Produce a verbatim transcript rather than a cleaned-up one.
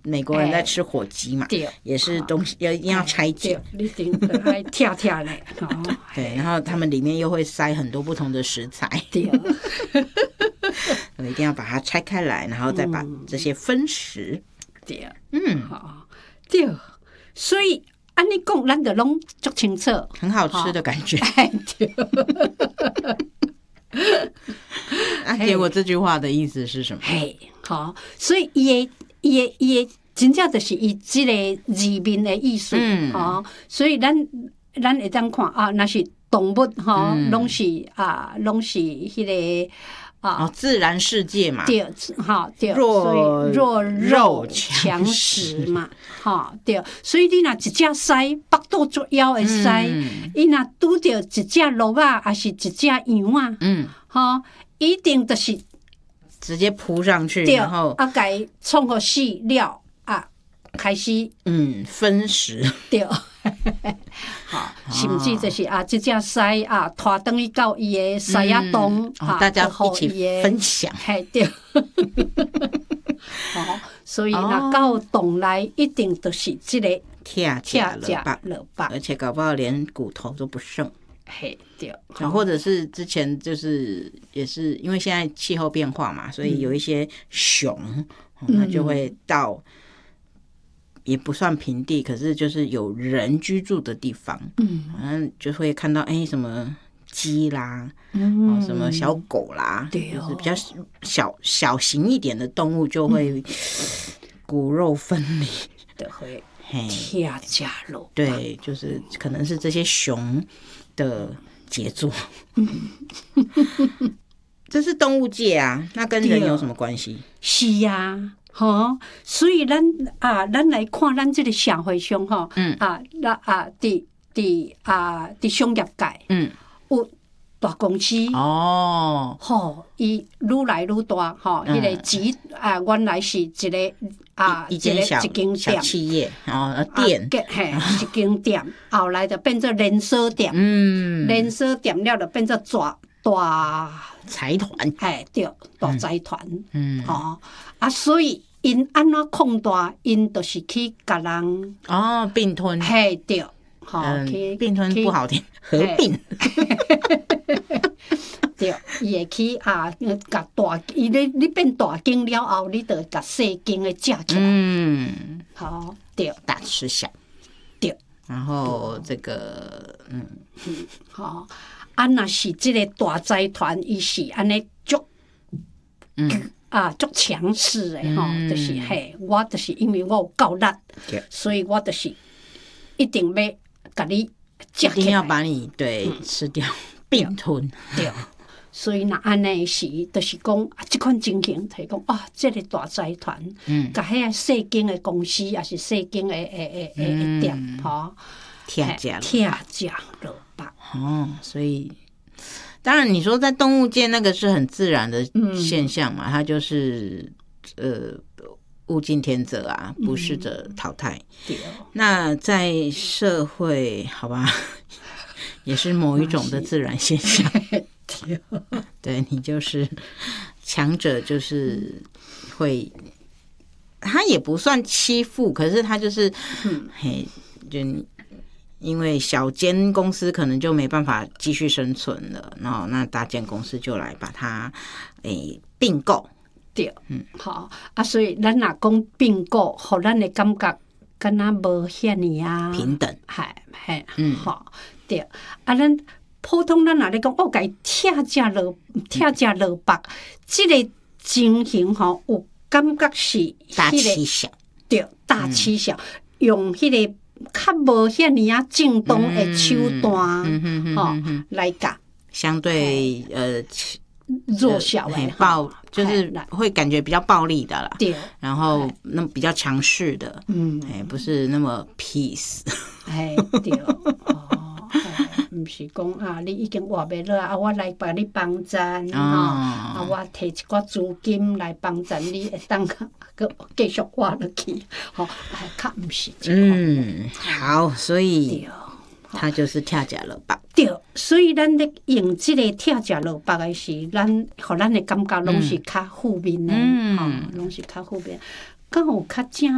美国人在吃火鸡嘛， 对， 也是东西要一定要拆解， 你一定要跳跳嘞。 对，然后他们里面又会塞很多不同的食材， 对， 我一定要把它拆开来，然后再把这些分食。 对， 嗯， 好，对，所以按你讲，咱就拢足清楚， 很好吃的感觉。 对。 啊，结果这句话的意思是什么？ 嘿，好，所以伊的伊的伊的真正就是伊即个字面的意思， 嗯， 哦，所以咱咱会当看啊，那是动物哈，拢、嗯、是啊，拢是迄、那个啊、 哦，自然世界嘛， 对，哈对， 弱弱肉强食嘛，哈对，所以你若一只狮腹肚足枵的狮，伊若拄着一只鹿啊，还是一只羊啊，嗯，哈，一定就是直接扑上去，然后啊，给冲个死了啊，开始嗯分食， 对。好，甚至就是啊，这只狮啊，拖等于到伊的狮仔洞， 啊，大家一起分享， 嘿对。好，所以那到洞内一定都是这个跳跳了吧， 而且搞不好连骨头都不剩。 嘿对， 啊，或者是之前就是也是因为现在气候变化嘛，所以有一些熊，那就会到。也不算平地，可是就是有人居住的地方，嗯，好像就会看到哎、欸、什么鸡啦，嗯、哦，什么小狗啦，对、哦，就是比较小小型一点的动物就会骨肉分离， 的会跳加肉， 对，就是可能是这些熊的杰作，这是动物界啊，那跟人有什么关系？ 是呀、啊。吼，所以咱啊，咱来看咱这个社会上吼，嗯啊，那啊，伫伫啊，伫商业界，嗯，有大公司哦，吼，伊愈来愈大，吼，迄个集啊，原来是一个啊， 一间小一间小企业哦，店， 嘿，一间店，后来就变做连锁店，嗯，连锁店了就变做大大财团， 哎，对，大财团，嗯，哦。啊，所以因安怎扩大，因就是去甲人哦并吞， 嘿对，好、 嗯，并吞不好听，合并， 对，伊会去啊，甲大，伊你你变大间了后，你就甲细间的架起来，嗯，好对， 大吃小， 对， 然后这个嗯嗯，好，啊，若是这个大财团，伊是安尼足，嗯。啊，足强势诶吼，嗯、就是嘿，我就是因为我有够力，所以我就是一定要甲你一定要把你对、嗯、吃掉并吞。 对，所以若安尼时，就是讲啊，即款情形，提讲啊，这个大财团，嗯，甲遐细间诶公司，也是细间诶诶诶诶店，吼， 天价天价了吧？ 哦，所以。当然，你说在动物界那个是很自然的现象嘛，嗯、它就是呃物竞天择啊，不适者淘汰。嗯、那在社会，好吧，也是某一种的自然现象。对，你就是强者，就是会，他也不算欺负，可是他就是，嗯、嘿，就你。因为小间公司可能就没办法继续生存了，然后那大间公司就来把它诶并购。 对，嗯，好啊，所以咱若讲并购，互咱的感觉敢若无遐尼啊平等， 系系，嗯，好对。啊，咱普通咱若咧讲，哦，甲伊拆只落拆只落白，即、这个情形吼，有感觉是、那個、 大欺小， 对，大欺小，嗯、用迄、那个。较无遐尼啊正当的手段，吼来甲相对呃弱小的暴，就是会感觉比较暴力的啦。 对， 然后那比较强势的，嗯，哎，不是那么 peace。 哎，对，哦，唔是讲啊，你已经活袂落啊，我来帮你帮衬，吼，啊，我摕一寡资金来帮衬你，会当个继续活落去，吼，还较唔是这款。 嗯，好，所以它就是跳甲了吧？ 对，所以咱咧用即个跳甲了吧的是，咱互咱的感觉拢是较负面的，吼，拢是较负面，敢有较正